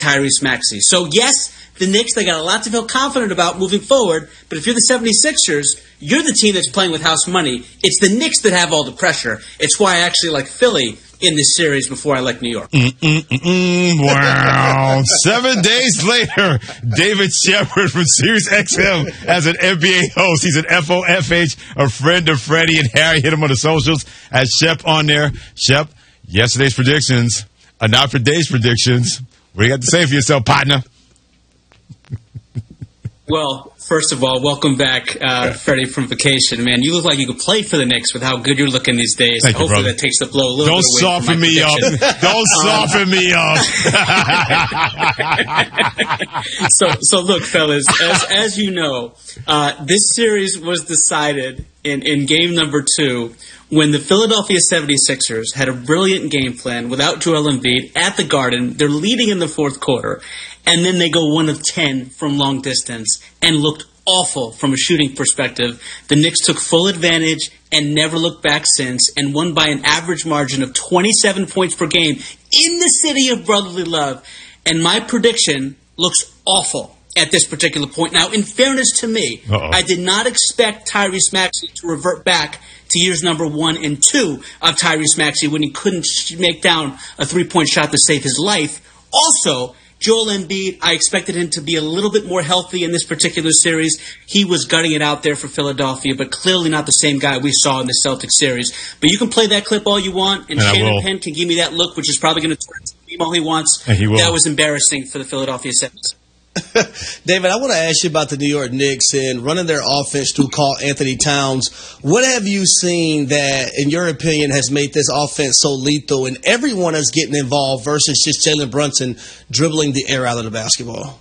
Tyrese Maxey. So, yes, the Knicks, they got a lot to feel confident about moving forward, but if you're the 76ers, you're the team that's playing with house money. It's the Knicks that have all the pressure. It's why I actually like Philly in this series before I like New York. Wow. 7 days later, David Shepard from Sirius XM as an NBA host. He's an FOFH, a friend of Freddie and Harry. Hit him on the socials as Shep on there. Shep, yesterday's predictions are not for today's predictions. What do you got to say for yourself, partner? Well, first of all, welcome back, Freddie, from vacation. Man, you look like you could play for the Knicks with how good you're looking these days. Thank you, Hopefully brother. that takes the blow a little Don't bit away soften from my me up. prediction. Don't soften me up. So look, fellas, as you know, this series was decided in game number 2 when the Philadelphia 76ers had a brilliant game plan without Joel Embiid at the Garden. They're leading in the fourth quarter, and then they go 1 of 10 from long distance and looked awful from a shooting perspective. The Knicks took full advantage and never looked back since, and won by an average margin of 27 points per game in the city of brotherly love. And my prediction looks awful at this particular point. Now, in fairness to me, I did not expect Tyrese Maxey to revert back to years number 1 and 2 of Tyrese Maxey when he couldn't make down a three-point shot to save his life. Also, Joel Embiid, I expected him to be a little bit more healthy in this particular series. He was gutting it out there for Philadelphia, but clearly not the same guy we saw in the Celtics series. But you can play that clip all you want, and Shannon Penn can give me that look, which is probably going to turn into the all he wants. And he will. That was embarrassing for the Philadelphia 76ers. David, I want to ask you about the New York Knicks and running their offense through Karl Anthony Towns. What have you seen that, in your opinion, has made this offense so lethal and everyone is getting involved versus just Jalen Brunson dribbling the air out of the basketball?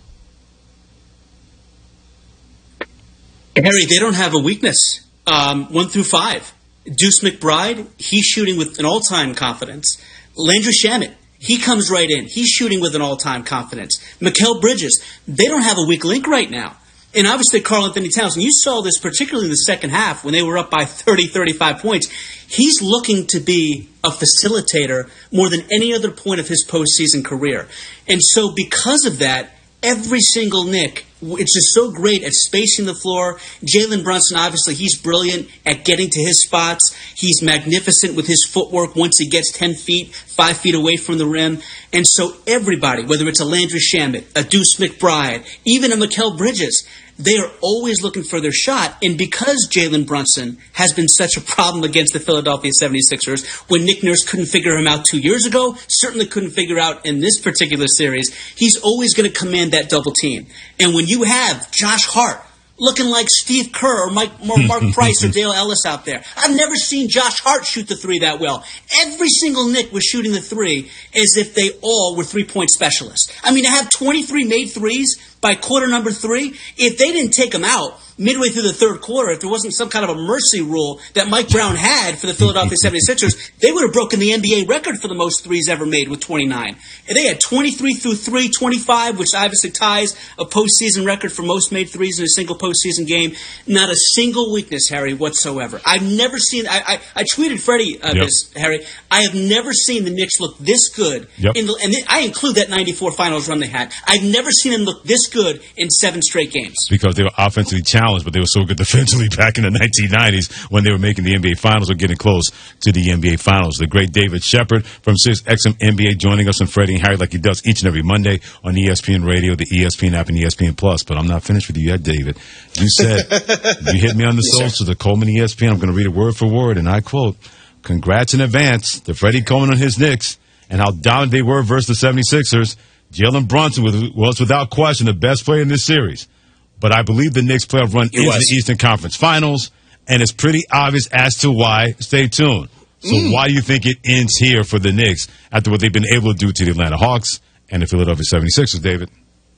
Harry, they don't have a weakness. 1 through 5. Deuce McBride, he's shooting with an all-time confidence. Landry Shamet, he comes right in. He's shooting with an all-time confidence. Mikal Bridges, they don't have a weak link right now. And obviously Karl Anthony Towns, and you saw this particularly in the second half when they were up by 30, 35 points. He's looking to be a facilitator more than any other point of his postseason career. And so because of that, every single Knick, it's just so great at spacing the floor. Jalen Brunson, obviously, he's brilliant at getting to his spots. He's magnificent with his footwork once he gets 10 feet, 5 feet away from the rim. And so everybody, whether it's a Landry Shamet, a Deuce McBride, even a Mikal Bridges, they are always looking for their shot. And because Jalen Brunson has been such a problem against the Philadelphia 76ers, when Nick Nurse couldn't figure him out 2 years ago, certainly couldn't figure out in this particular series, he's always going to command that double team. And when you have Josh Hart looking like Steve Kerr or Mark Price or Dale Ellis out there, I've never seen Josh Hart shoot the three that well. Every single Knick was shooting the three as if they all were three-point specialists. I mean, to have 23 made threes by quarter number 3, if they didn't take them out midway through the third quarter, if there wasn't some kind of a mercy rule that Mike Brown had for the Philadelphia 76ers, they would have broken the NBA record for the most threes ever made with 29. And they had 23 through 3, 25, which obviously ties a postseason record for most made threes in a single postseason game. Not a single weakness, Harry, whatsoever. I've never seen, I tweeted Freddie this, Harry, I have never seen the Knicks look this good. And I include that 94 finals run they had. I've never seen them look this good in 7 straight games. Because they were offensively challenged, but they were so good defensively back in the 1990s when they were making the NBA Finals or getting close to the NBA Finals. The great David Shepard from Sirius XM NBA joining us on Freddie and Harry like he does each and every Monday on ESPN Radio, the ESPN app, and ESPN Plus. But I'm not finished with you yet, David. You said, you hit me on the social, the Coleman ESPN. I'm going to read it word for word, and I quote, "Congrats in advance to Freddie Coleman on his Knicks and how dominant they were versus the 76ers. Jalen Brunson was without question the best player in this series. But I believe the Knicks playoff run into the Eastern Conference Finals, and it's pretty obvious as to why. Stay tuned." So why do you think it ends here for the Knicks after what they've been able to do to the Atlanta Hawks and the Philadelphia 76ers, David?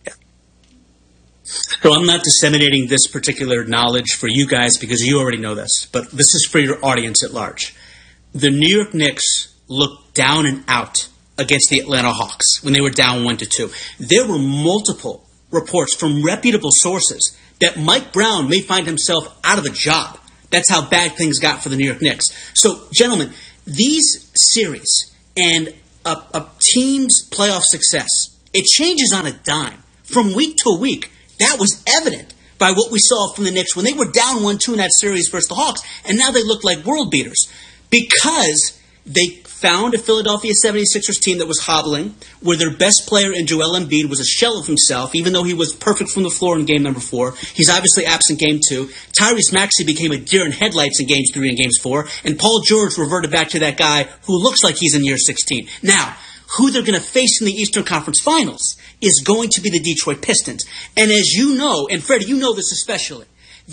So I'm not disseminating this particular knowledge for you guys because you already know this, but this is for your audience at large. The New York Knicks looked down and out against the Atlanta Hawks when they were down 1-2. There were multiple reports from reputable sources that Mike Brown may find himself out of a job. That's how bad things got for the New York Knicks. So, gentlemen, these series and a team's playoff success It changes on a dime. From week to week, that was evident by what we saw from the Knicks when they were down 1-2 in that series versus the Hawks, and now they look like world beaters because they found a Philadelphia 76ers team that was hobbling, where their best player in Joel Embiid was a shell of himself, even though he was perfect from the floor in game number 4. He's obviously absent game 2. Tyrese Maxey became a deer in headlights in games 3 and games 4, and Paul George reverted back to that guy who looks like he's in year 16. Now, who they're going to face in the Eastern Conference Finals is going to be the Detroit Pistons. And as you know, and Freddie, you know this especially,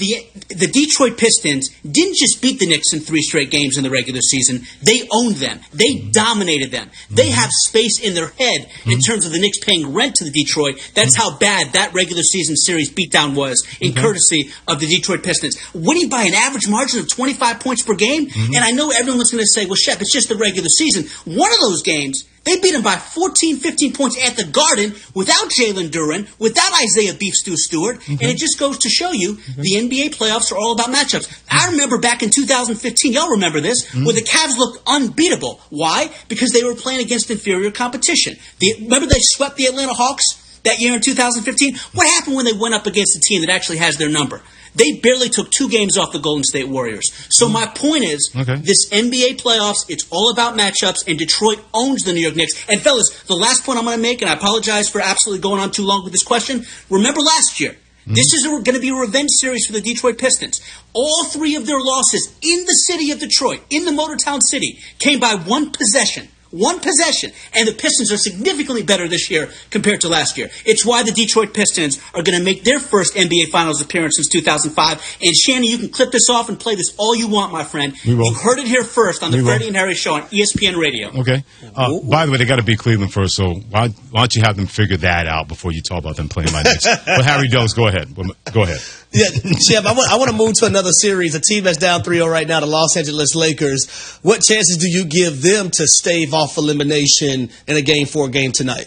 the Detroit Pistons didn't just beat the Knicks in 3 straight games in the regular season. They owned them. They dominated them. They have space in their head in terms of the Knicks paying rent to the Detroit. That's how bad that regular season series beatdown was in courtesy of the Detroit Pistons. Winning by an average margin of 25 points per game. And I know everyone's going to say, well, Shep, it's just the regular season. One of those games, they beat him by 14, 15 points at the Garden without Jalen Duren, without Isaiah Beef Stew Stewart, and it just goes to show you the NBA playoffs are all about matchups. I remember back in 2015, y'all remember this, where the Cavs looked unbeatable. Why? Because they were playing against inferior competition. Remember they swept the Atlanta Hawks that year in 2015? What happened when they went up against a team that actually has their number? They barely took 2 games off the Golden State Warriors. So my point is, this NBA playoffs, it's all about matchups, and Detroit owns the New York Knicks. And fellas, the last point I'm going to make, and I apologize for absolutely going on too long with this question, remember last year, this is going to be a revenge series for the Detroit Pistons. All 3 of their losses in the city of Detroit, in the Motortown City, came by 1 possession. 1 possession. And the Pistons are significantly better this year compared to last year. It's why the Detroit Pistons are going to make their first NBA Finals appearance since 2005. And Shannon, you can clip this off and play this all you want, my friend. You heard it here first on the Freddie and Harry Show on ESPN Radio. Okay. By the way, they got to beat Cleveland first, so why don't you have them figure that out before you talk about them playing my Knicks? But Harry Dukes, go ahead. Go ahead. Yeah, Chef, I want to move to another series. A team that's down 3-0 right now, the Los Angeles Lakers. What chances do you give them to stave off elimination in a Game 4 game tonight?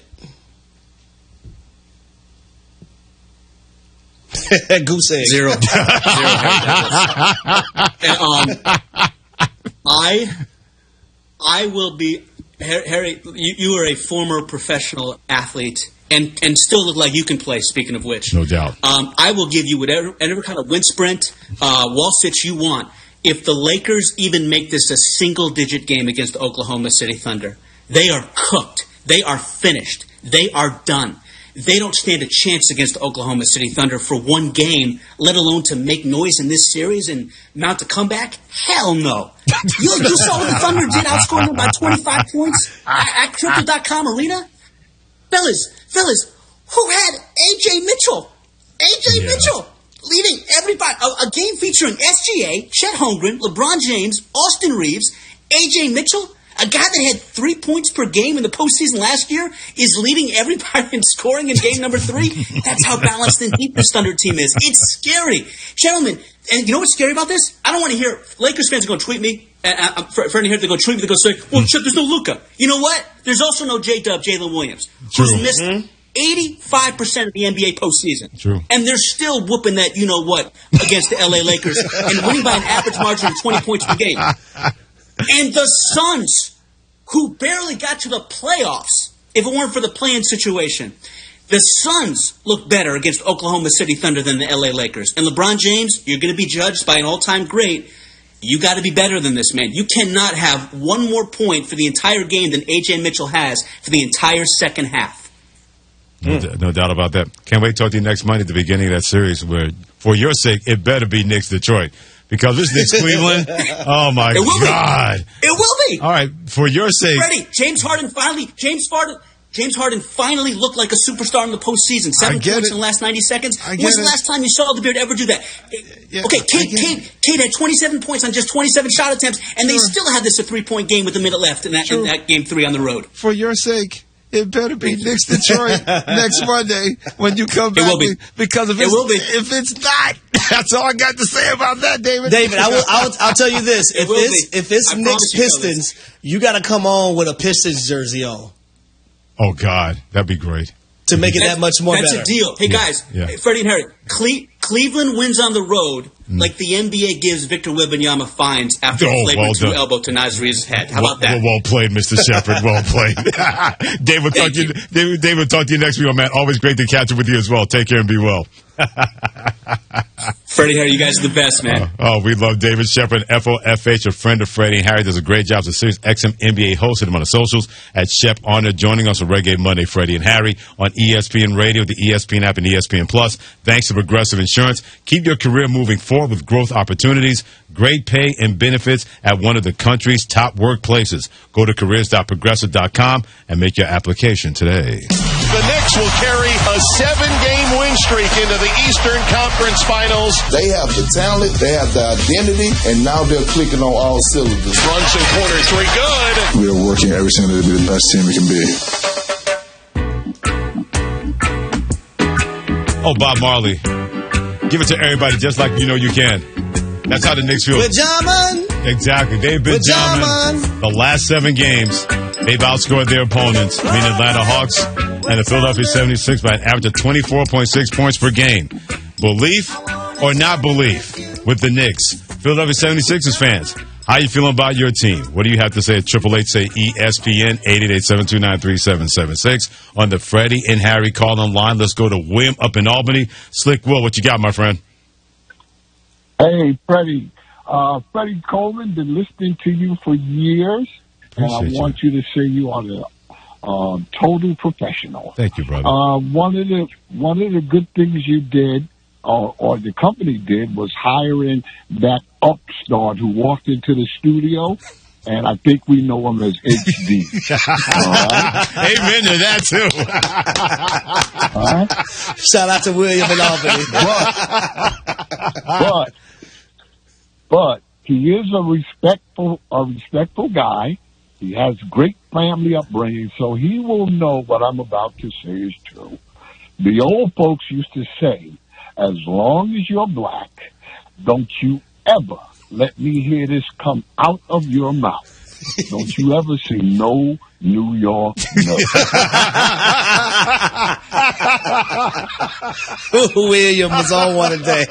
Goose egg. 0. I will be Harry. You are a former professional athlete. And still look like you can play, speaking of which. No doubt. I will give you whatever kind of wind sprint, wall sits you want. If the Lakers even make this a single-digit game against the Oklahoma City Thunder, they are cooked. They are finished. They are done. They don't stand a chance against the Oklahoma City Thunder for 1 game, let alone to make noise in this series and mount a comeback. Hell no. You saw what the Thunder did, outscoring them by 25 points at Crypto.com Arena? Fellas, who had A.J. Mitchell? A.J. Mitchell leading everybody. A game featuring SGA, Chet Holmgren, LeBron James, Austin Reeves, A.J. Mitchell, a guy that had 3 points per game in the postseason last year, is leading everybody in scoring in game number 3. That's how balanced and deep this Thunder team is. It's scary. Gentlemen, and you know what's scary about this? I don't want to hear Lakers fans are going to tweet me. Freddie here, they're going to tweet me. They're going to say, well, Chip, there's no Luka. You know what? There's also no J-Dub, Jalen Williams, who's missed 85% of the NBA postseason. True. And they're still whooping that you-know-what against the L.A. Lakers and winning by an average margin of 20 points per game. And the Suns, who barely got to the playoffs, if it weren't for the play-in situation, the Suns look better against Oklahoma City Thunder than the L.A. Lakers. And LeBron James, you're going to be judged by an all-time great. You got to be better than this, man. You cannot have 1 more point for the entire game than A.J. Mitchell has for the entire second half. No doubt about that. Can't wait to talk to you next Monday at the beginning of that series where, for your sake, it better be Knicks Detroit. Because this Knicks Cleveland, oh my God. It will be. All right, for your sake. Freddie, James Harden finally looked like a superstar in the postseason. 7 points in the last 90 seconds. When's the last time you saw the Beard ever do that? Okay, Cade had 27 points on just 27 shot attempts, and they still had this a 3-point game with a minute left in that game 3 on the road. For your sake, it better be Knicks Detroit next Monday when you come back. It will be. Because if it's not, that's all I got to say about that, David. David, I'll tell you this: if it's Knicks Pistons, you got to come on with a Pistons jersey on. Oh God, that'd be great. To make it that much more better. That's a deal. Hey guys, Freddie and Harry, Cleveland wins on the road like the NBA gives Victor Wembanyama fines after a flagrant two elbow to Nasri's head. How about that? Well played, Mr. Shepard. Well played. Dave, we'll talk to you next week, man. Always great to catch up with you as well. Take care and be well. Freddie, Harry, you guys are the best, man. We love David Shepard, FOFH, a friend of Freddie and Harry. Does a great job as a Sirius XM NBA host. Hit him on the socials at Shep Honor. Joining us on Reggae Monday, Freddie and Harry on ESPN Radio, the ESPN app, and ESPN Plus. Thanks to Progressive Insurance. Keep your career moving forward with growth opportunities, great pay, and benefits at one of the country's top workplaces. Go to careers.progressive.com and make your application today. The Knicks will carry a 7-game win streak into the Eastern Conference Finals. They have the talent, they have the identity, and now they're clicking on all cylinders. Brunson corner three, good. We are working every single day to be the best team we can be. Oh, Bob Marley. Give it to everybody just like you know you can. That's how the Knicks feel. Benjamin. Exactly. They've been jamming the last 7 games. They've outscored their opponents, meaning Atlanta Hawks and the Philadelphia 76 by an average of 24.6 points per game. Belief or not belief with the Knicks? Philadelphia 76ers fans, how you feeling about your team? What do you have to say at 888 say ESPN 888-729-3776 on the Freddie and Harry call online. Let's go to William up in Albany. Slick Will, what you got, my friend? Hey, Freddie. Freddie Coleman, been listening to you for years, and I want you to say you are a total professional. Thank you, brother. One of the good things you did, or the company did, was hiring that upstart who walked into the studio, and I think we know him as HD. Right? Amen to that, too. Shout out to William in Albany. But he is a respectful guy. He has great family upbringing, so he will know what I'm about to say is true. The old folks used to say, as long as you're black, don't you ever let me hear this come out of your mouth. Don't you ever say no, New York, no. William was on one today.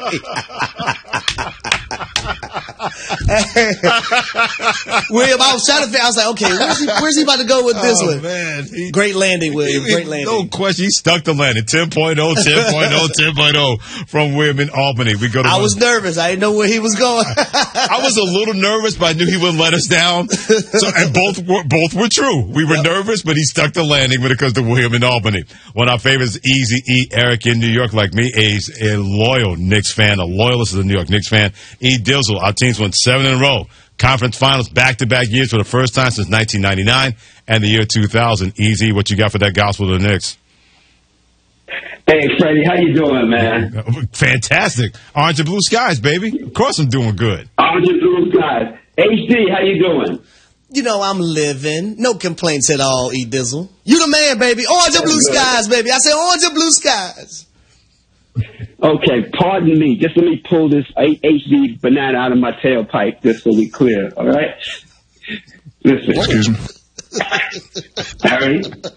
William, I was trying to figure. I was like, okay, where's he about to go with this one? Man, great landing, William. Great landing. No question, he stuck the landing. 10.0, 10.0 from William in Albany. I was nervous. I didn't know where he was going. I was a little nervous, but I knew he wouldn't let us down. And both were true. We were nervous, but he stuck the landing when it comes to William in Albany. One of our favorites, Easy E. Eric in New York, like me, a loyal Knicks fan, a loyalist of the New York Knicks fan. E. Dizzle, our teams won 7 in a row. Conference finals back-to-back years for the first time since 1999 and the year 2000. Easy, what you got for that gospel of the Knicks? Hey, Freddie, how you doing, man? Fantastic. Orange and blue skies, baby. Of course I'm doing good. Orange and blue skies. HD, how you doing? You know, I'm living. No complaints at all, E. Dizzle. You the man, baby. Orange and blue skies, baby. I said orange and blue skies. Okay, pardon me. Just let me pull this HD banana out of my tailpipe just so we clear, all right? Listen. Excuse me. Harry?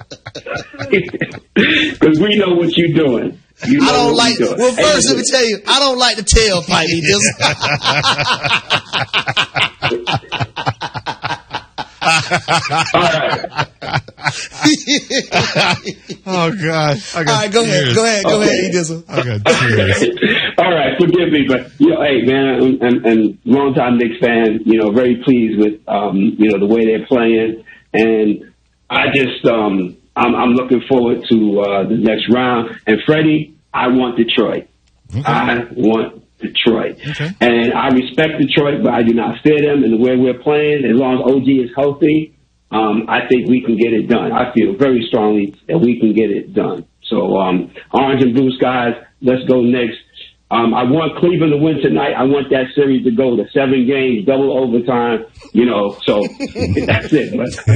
Because we know what you're doing. You know I don't like. Well, first, let me tell you, I don't like the tailpipe, E. Oh God! All right, go ahead, E. Dizzle. I got tears. All right, forgive me, but hey, man, and longtime Knicks fan. Very pleased with the way they're playing, and I just I'm looking forward to the next round. And Freddie, I want Detroit. Okay. I want Detroit. Okay. And I respect Detroit, but I do not fear them. And the way we're playing, as long as OG is healthy, I think we can get it done. I feel very strongly that we can get it done. So orange and blue skies, let's go Knicks. I want Cleveland to win tonight. I want that series to go to 7 games, double overtime, so that's it.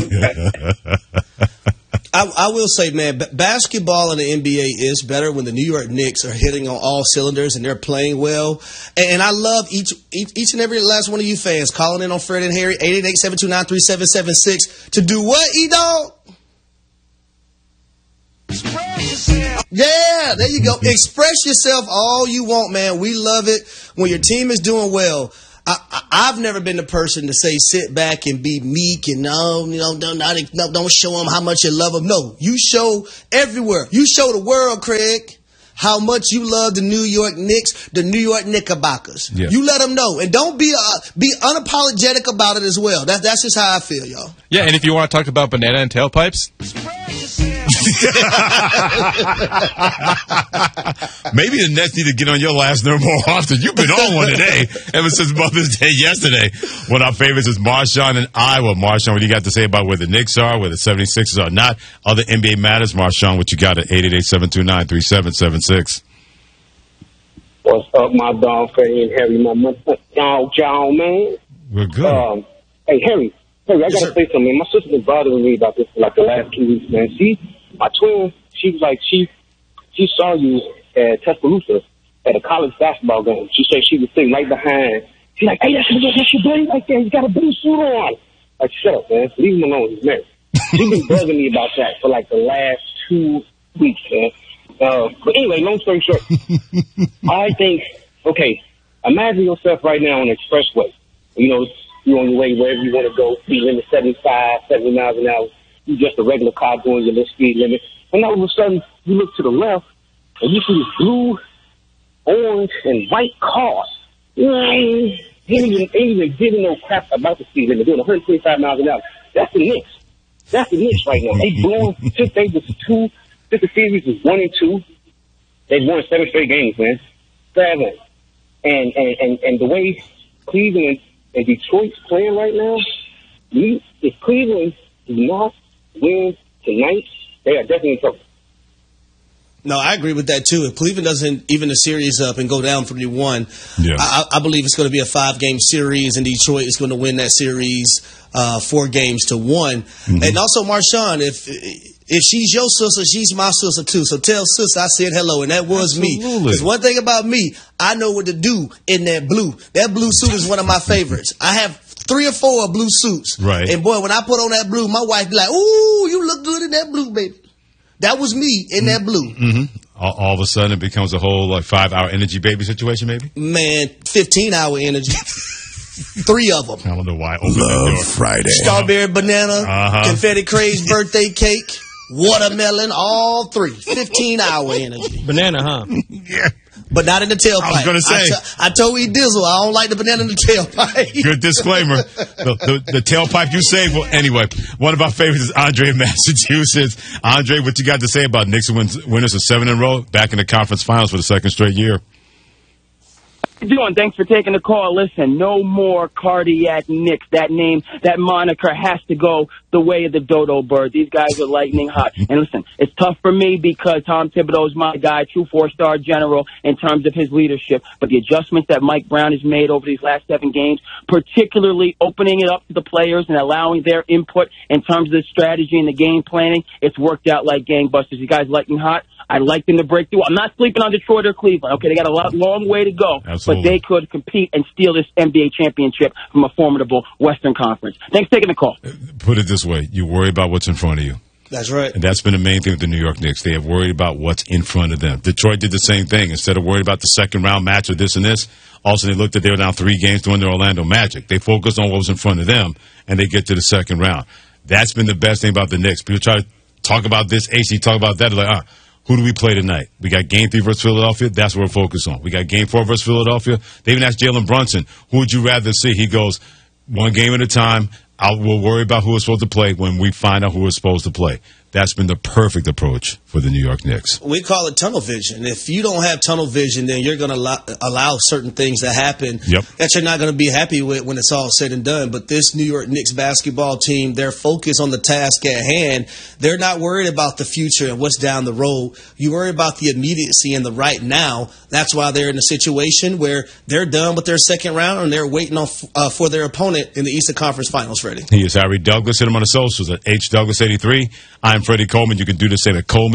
I will say, man, basketball in the NBA is better when the New York Knicks are hitting on all cylinders and they're playing well. And I love each and every last one of you fans calling in on Fred and Harry, 888-729-3776 to do what, E-Dog? Yeah, Yeah, there you go. Express yourself all you want, man. We love it when your team is doing well. I've never been the person to say sit back and be meek and don't show them how much you love them. No, you show everywhere. You show the world, Craig, how much you love the New York Knicks, the New York Knickerbockers. Yeah. You let them know, and don't be unapologetic about it as well. That's just how I feel, y'all. Yeah, and if you want to talk about banana and tailpipes. Maybe the Nets need to get on your last nerve more often. You've been on one today, ever since Mother's Day yesterday. One of our favorites is Marshawn in Iowa. Marshawn, what do you got to say about where the Knicks are, where the 76ers are not? Other NBA matters, Marshawn, what you got at 888-729-3776? What's up, my dog, Freddie and Harry, my dog, John, man? We're good. Hey, Harry, I got to say something. My sister's been bothering me about this for like the last 2 weeks, man. My twin, she was like, she saw you at Tuscaloosa at a college basketball game. She said she was sitting right behind. She's like, hey, that's your buddy right there. He's got a blue suit on. Like, shut up, man. Leave him alone. He's married. She's been bugging me about that for like the last 2 weeks, man. But anyway, long story short, I think, okay, imagine yourself right now on the expressway. You know, you're on your way wherever you want to go, speed limit 75, 70 miles an hour. You just a regular car going your little speed limit. And all of a sudden, you look to the left, and you see this blue, orange, and white car. Ain't even giving no crap about the speed limit, doing 125 miles an hour. That's the Knicks. That's the Knicks right now. They blown since the series was 1-2. They've won 7 straight games, man. 7. And the way Cleveland and Detroit's playing right now, if Cleveland do not win tonight, they are definitely in trouble. No, I agree with that, too. If Cleveland doesn't even the series up and go down 3-1, I believe it's going to be a 5-game series, and Detroit is going to win that series 4-1. Mm-hmm. And also, Marshawn, if she's your sister, she's my sister, too. So tell sister I said hello, and that was me. Because one thing about me, I know what to do in that blue. That blue suit is one of my favorites. I have 3 or 4 blue suits. Right. And, boy, when I put on that blue, my wife be like, ooh, you look good in that blue, baby. That was me in that blue. Mm-hmm. All of a sudden, it becomes a whole 5-hour energy baby situation, maybe? Man, 15-hour energy. 3 of them. I don't know why. Love Friday. Strawberry banana, confetti craze birthday cake, watermelon, all 3. 15-hour energy. Banana, huh? Yeah. But not in the tailpipe. I was going to say. I told E Dizzle I don't like the banana in the tailpipe. Good disclaimer. The tailpipe you say. Well, anyway, one of our favorites is Andre in Massachusetts. Andre, what you got to say about Knicks winners of 7 in a row, back in the conference finals for the 2nd straight year? How you doing? Thanks for taking the call. Listen, no more cardiac Knicks. That name, that moniker has to go the way of the dodo bird. These guys are lightning hot. And listen, it's tough for me because Tom Thibodeau's my guy, true 4-star general in terms of his leadership. But the adjustments that Mike Brown has made over these last 7 games, particularly opening it up to the players and allowing their input in terms of the strategy and the game planning, it's worked out like gangbusters. You guys lightning hot. I'd like them to break through. I'm not sleeping on Detroit or Cleveland. Okay, they got a long way to go. Absolutely. But they could compete and steal this NBA championship from a formidable Western Conference. Thanks for taking the call. Put it this way. You worry about what's in front of you. That's right. And that's been the main thing with the New York Knicks. They have worried about what's in front of them. Detroit did the same thing. Instead of worried about the second-round match or this and this, also they looked at they were down 3 games to win the Orlando Magic. They focused on what was in front of them, and they get to the second round. That's been the best thing about the Knicks. People try to talk about this, AC, talk about that. They're like, who do we play tonight? We got Game 3 versus Philadelphia. That's what we're focused on. We got Game 4 versus Philadelphia. They even asked Jalen Brunson, who would you rather see? He goes, 1 game at a time. We'll worry about who is supposed to play when we find out who is supposed to play. That's been the perfect approach for the New York Knicks. We call it tunnel vision. If you don't have tunnel vision, then you're going to allow certain things to happen that you're not going to be happy with when it's all said and done. But this New York Knicks basketball team, they're focused on the task at hand. They're not worried about the future and what's down the road. You worry about the immediacy and the right now. That's why they're in a situation where they're done with their second round and they're waiting on for their opponent in the Eastern Conference Finals, Freddie. He is Harry Douglas. Hit him on the socials at HDouglas83. I'm Freddie Coleman. You can do the same at Coleman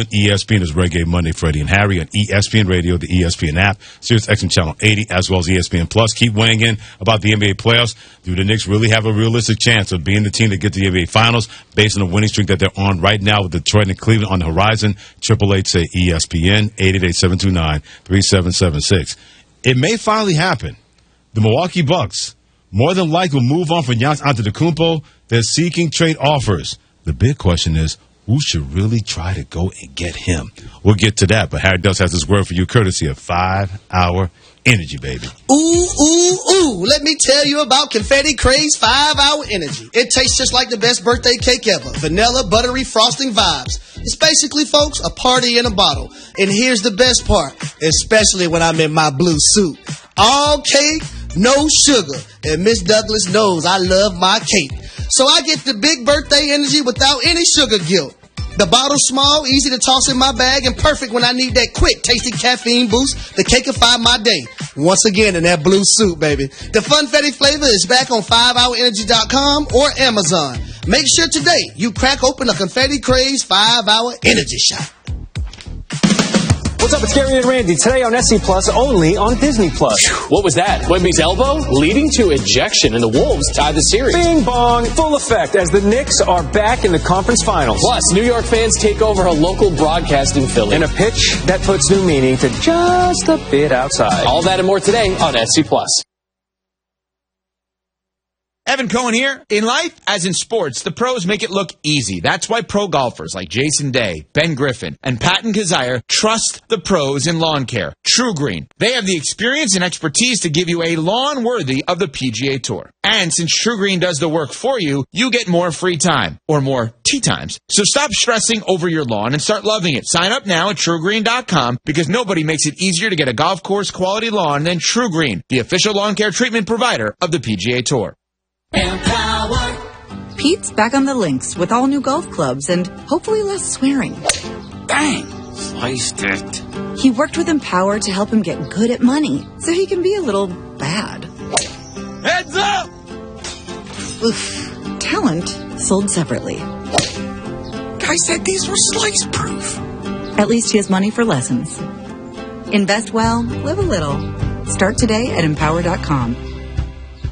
Entertainment. ESPN is Reggae Monday, Freddie and Harry on ESPN Radio, the ESPN app, Sirius XM Channel 80, as well as ESPN Plus. Keep weighing in about the NBA playoffs. Do the Knicks really have a realistic chance of being the team to get to the NBA Finals based on the winning streak that they're on right now with Detroit and Cleveland on the horizon? 888-SAY ESPN, 888-729-3776. It may finally happen. The Milwaukee Bucks more than likely will move on from Giannis Antetokounmpo. They're seeking trade offers. The big question is, who should really try to go and get him? We'll get to that, but Harry Dust has this word for you, courtesy of 5-Hour Energy, baby. Ooh. Let me tell you about Confetti Craze 5-Hour Energy. It tastes just like the best birthday cake ever. Vanilla, buttery, frosting vibes. It's basically, folks, a party in a bottle. And here's the best part, especially when I'm in my blue suit. All cake, no sugar. And Miss Douglas knows I love my cake. So I get the big birthday energy without any sugar guilt. The bottle's small, easy to toss in my bag, and perfect when I need that quick, tasty caffeine boost to cakeify my day. Once again, in that blue suit, baby. The Funfetti flavor is back on 5hourenergy.com or Amazon. Make sure today you crack open a Confetti Craze 5-Hour Energy shot. What's up? It's Gary and Randy. Today on SC Plus, only on Disney Plus. What was that? Wemby's elbow leading to ejection, and the Wolves tied the series. Bing bong, full effect as the Knicks are back in the conference finals. Plus, New York fans take over a local broadcast in Philly. And a pitch that puts new meaning to just a bit outside. All that and more today on SC Plus. Evan Cohen here. In life, as in sports, the pros make it look easy. That's why pro golfers like Jason Day, Ben Griffin, and Patton Kazire trust the pros in lawn care. True Green. They have the experience and expertise to give you a lawn worthy of the PGA Tour. And since True Green does the work for you, you get more free time, or more tee times. So stop stressing over your lawn and start loving it. Sign up now at TrueGreen.com because nobody makes it easier to get a golf course quality lawn than True Green, the official lawn care treatment provider of the PGA Tour. Empower. Pete's back on the links with all new golf clubs and hopefully less swearing. Bang! Sliced it. He worked with Empower to help him get good at money so he can be a little bad. Heads up! Oof. Talent sold separately. Guy said these were slice proof. At least he has money for lessons. Invest well, live a little. Start today at Empower.com.